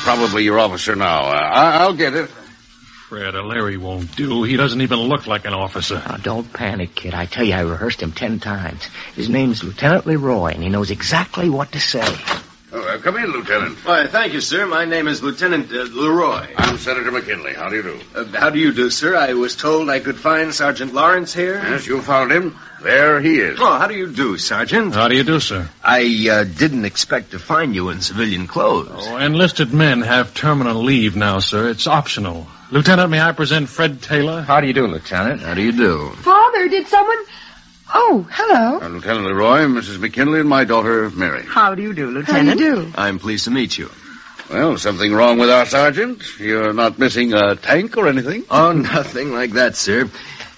probably your officer now. I'll get it. Fred, Larry won't do. He doesn't even look like an officer. Now, don't panic, kid. I tell you, I rehearsed him 10 times. His name's Lieutenant Leroy, and he knows exactly what to say. Come in, Lieutenant. Why, thank you, sir. My name is Lieutenant Leroy. I'm Senator McKinley. How do you do? How do you do, sir? I was told I could find Sergeant Lawrence here. Yes, you found him. There he is. Oh, how do you do, Sergeant? How do you do, sir? I didn't expect to find you in civilian clothes. Oh, enlisted men have terminal leave now, sir. It's optional. Lieutenant, may I present Fred Taylor? How do you do, Lieutenant? How do you do? Father, did someone... Oh, hello. Lieutenant Leroy, Mrs. McKinley, and my daughter, Mary. How do you do, Lieutenant? How do you do? I'm pleased to meet you. Well, something wrong with our sergeant? You're not missing a tank or anything? Oh, nothing like that, sir.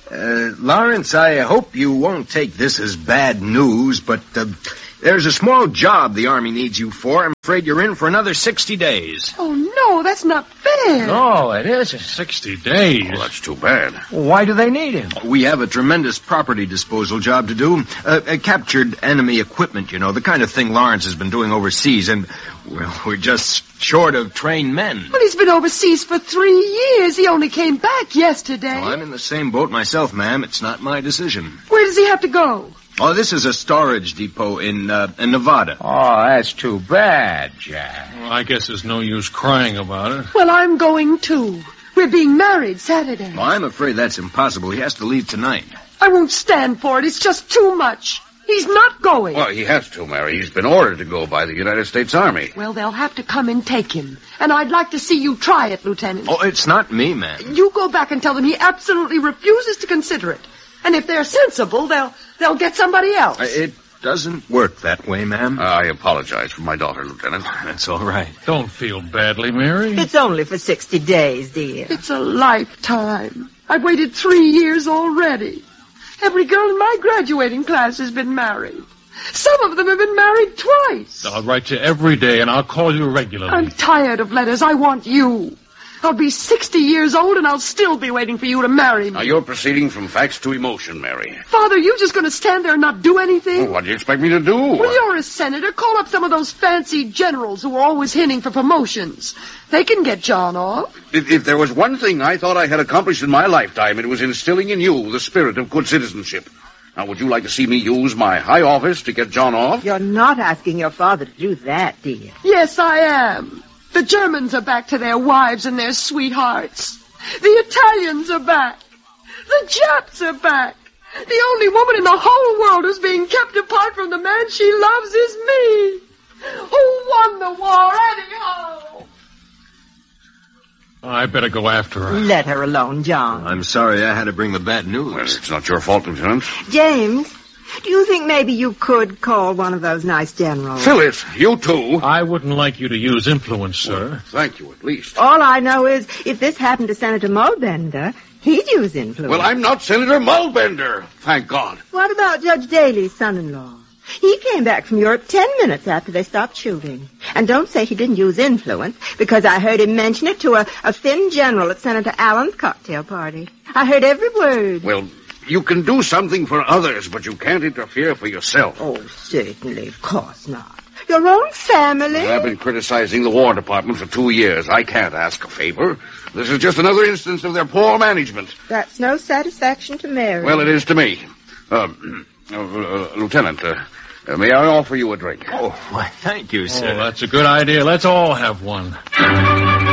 Lawrence, I hope you won't take this as bad news, but there's a small job the Army needs you for. I'm afraid you're in for another 60 days. Oh, no, that's not fair. No, it isn't. 60 days. Oh, that's too bad. Why do they need him? We have a tremendous property disposal job to do. Captured enemy equipment, you know, the kind of thing Lawrence has been doing overseas, and, well, we're just short of trained men. Well, he's been overseas for 3 years. He only came back yesterday. Well, I'm in the same boat myself, ma'am. It's not my decision. Where does he have to go? Oh, this is a storage depot in Nevada. Oh, that's too bad, Jack. Well, I guess there's no use crying about it. Well, I'm going, too. We're being married Saturday. Well, I'm afraid that's impossible. He has to leave tonight. I won't stand for it. It's just too much. He's not going. Well, he has to, Mary. He's been ordered to go by the United States Army. Well, they'll have to come and take him. And I'd like to see you try it, Lieutenant. Oh, it's not me, ma'am. You go back and tell them he absolutely refuses to consider it. And if they're sensible, they'll get somebody else. It doesn't work that way, ma'am. I apologize for my daughter, Lieutenant. That's all right. Don't feel badly, Mary. It's only for 60 days, dear. It's a lifetime. I've waited 3 years already. Every girl in my graduating class has been married. Some of them have been married twice. I'll write you every day, and I'll call you regularly. I'm tired of letters. I want you. I'll be 60 years old, and I'll still be waiting for you to marry me. Now, you're proceeding from facts to emotion, Mary. Father, you just going to stand there and not do anything? Well, what do you expect me to do? Well, you're a senator. Call up some of those fancy generals who are always hinting for promotions. They can get John off. If there was one thing I thought I had accomplished in my lifetime, it was instilling in you the spirit of good citizenship. Now, would you like to see me use my high office to get John off? You're not asking your father to do that, dear. Yes, I am. The Germans are back to their wives and their sweethearts. The Italians are back. The Japs are back. The only woman in the whole world who's being kept apart from the man she loves is me. Who won the war anyhow? I better go after her. Let her alone, John. I'm sorry I had to bring the bad news. Well, it's not your fault, Lieutenant. James, do you think maybe you could call one of those nice generals? Phyllis, you too. I wouldn't like you to use influence, sir. Well, thank you, at least. All I know is if this happened to Senator Mulbender, he'd use influence. Well, I'm not Senator Mulbender, thank God. What about Judge Daly's son-in-law? He came back from Europe 10 minutes after they stopped shooting. And don't say he didn't use influence, because I heard him mention it to a thin general at Senator Allen's cocktail party. I heard every word. Well, you can do something for others, but you can't interfere for yourself. Oh, certainly, of course not. Your own family? Well, I've been criticizing the War Department for 2 years. I can't ask a favor. This is just another instance of their poor management. That's no satisfaction to Mary. Well, it is to me. Lieutenant, may I offer you a drink? Oh, why, thank you, sir. Oh, that's a good idea. Let's all have one.